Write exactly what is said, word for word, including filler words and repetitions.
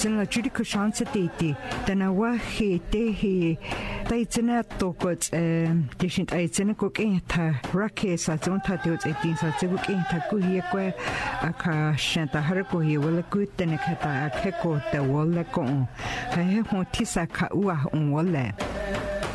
sen la judico chance titi tana wa he te he taitsena tokot dishin taitsena ko kenta rake sa zonta te ot etin sa te kenta ku hi kwa aka shanta har ko hi wala ku tene kata akeko te wala ko ha he ho tisa ka ua on wala